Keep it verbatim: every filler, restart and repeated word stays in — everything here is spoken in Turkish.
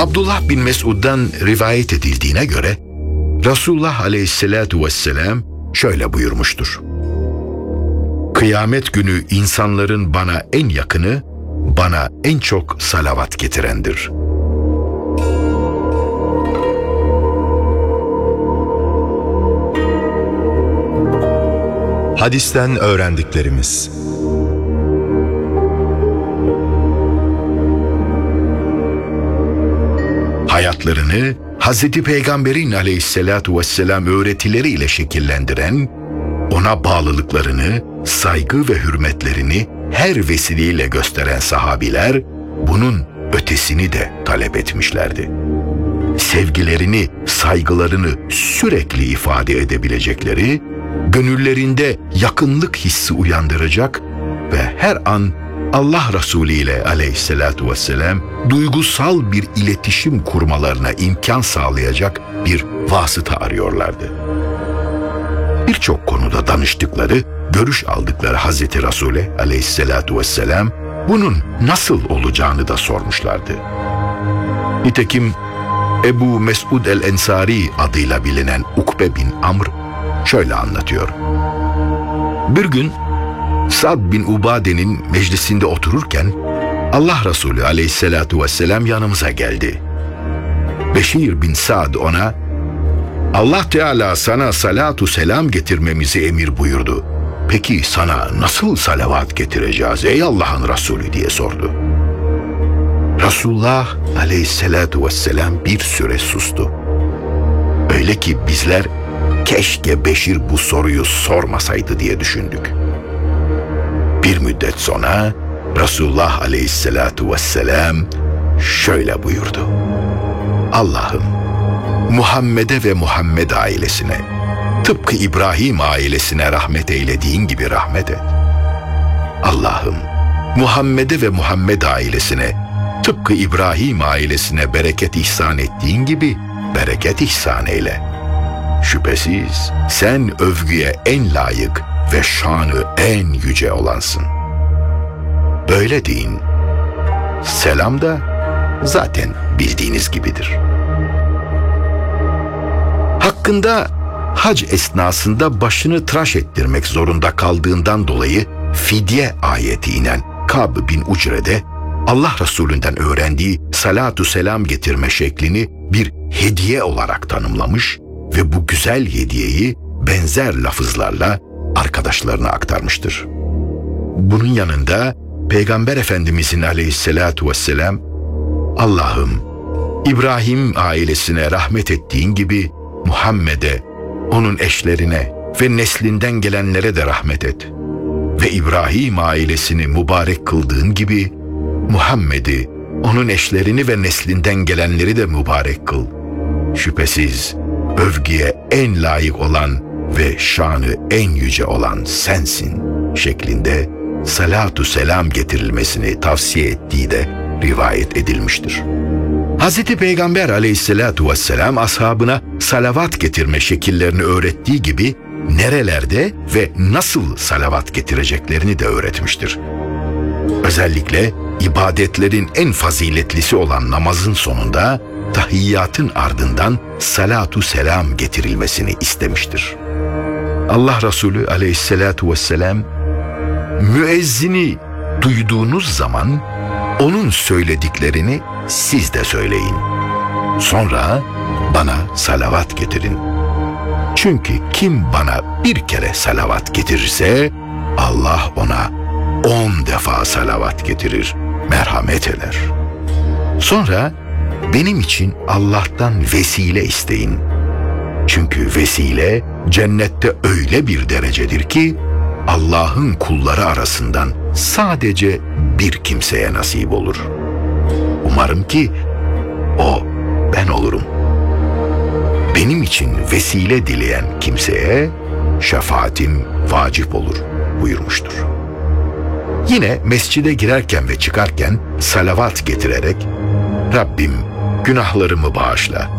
Abdullah bin Mesud'dan rivayet edildiğine göre Resulullah aleyhissalatu vesselam şöyle buyurmuştur: Kıyamet günü insanların bana en yakını, bana en çok salavat getirendir. Hadisten öğrendiklerimiz. Hayatlarını Hazreti Peygamber'in aleyhissalatu vesselam öğretileriyle şekillendiren, ona bağlılıklarını, saygı ve hürmetlerini her vesileyle gösteren sahabiler, bunun ötesini de talep etmişlerdi. Sevgilerini, saygılarını sürekli ifade edebilecekleri, gönüllerinde yakınlık hissi uyandıracak ve her an Allah Resulü ile aleyhissalatu vesselam duygusal bir iletişim kurmalarına imkan sağlayacak bir vasıta arıyorlardı. Birçok konuda danıştıkları, görüş aldıkları Hazreti Resul'e aleyhissalatu vesselam bunun nasıl olacağını da sormuşlardı. Nitekim Ebu Mesud el-Ensari adıyla bilinen Ukbe bin Amr şöyle anlatıyor. Bir gün Sa'd bin Ubade'nin meclisinde otururken Allah Resulü aleyhissalatu vesselam yanımıza geldi. Beşir bin Sa'd ona, Allah Teala sana salatu selam getirmemizi emir buyurdu. Peki sana nasıl salavat getireceğiz ey Allah'ın Resulü diye sordu. Resulullah aleyhissalatu vesselam bir süre sustu. Öyle ki bizler keşke Beşir bu soruyu sormasaydı diye düşündük. Bir müddet sonra Resulullah aleyhissalatu vesselam şöyle buyurdu. Allah'ım, Muhammed'e ve Muhammed ailesine, tıpkı İbrahim ailesine rahmet eylediğin gibi rahmet et. Allah'ım, Muhammed'e ve Muhammed ailesine, tıpkı İbrahim ailesine bereket ihsan ettiğin gibi bereket ihsan eyle. Şüphesiz sen övgüye en layık ve şanı en yüce olansın. Böyle deyin. Selam da zaten bildiğiniz gibidir. Hakkında hac esnasında başını tıraş ettirmek zorunda kaldığından dolayı fidye ayeti inen Kab bin Ucre'de Allah Resulü'nden öğrendiği salatu selam getirme şeklini bir hediye olarak tanımlamış ve bu güzel hediyeyi benzer lafızlarla arkadaşlarına aktarmıştır. Bunun yanında Peygamber Efendimizin aleyhissalatu vesselam, Allah'ım, İbrahim ailesine rahmet ettiğin gibi Muhammed'e, onun eşlerine ve neslinden gelenlere de rahmet et. Ve İbrahim ailesini mübarek kıldığın gibi Muhammed'i, onun eşlerini ve neslinden gelenleri de mübarek kıl. Şüphesiz övgüye en layık olan ve şanı en yüce olan sensin şeklinde salatu selam getirilmesini tavsiye ettiği de rivayet edilmiştir. Hazreti Peygamber aleyhissalatu vesselam ashabına salavat getirme şekillerini öğrettiği gibi nerelerde ve nasıl salavat getireceklerini de öğretmiştir. Özellikle ibadetlerin en faziletlisi olan namazın sonunda tahiyyatın ardından salatu selam getirilmesini istemiştir. Allah Resulü aleyhissalatu vesselam, müezzini duyduğunuz zaman onun söylediklerini siz de söyleyin. Sonra bana salavat getirin. Çünkü kim bana bir kere salavat getirirse Allah ona on defa salavat getirir, merhamet eder. Sonra benim için Allah'tan vesile isteyin. Çünkü vesile cennette öyle bir derecedir ki Allah'ın kulları arasından sadece bir kimseye nasip olur. Umarım ki o ben olurum. Benim için vesile dileyen kimseye şefaatim vacip olur buyurmuştur. Yine mescide girerken ve çıkarken salavat getirerek Rabbim günahlarımı bağışla,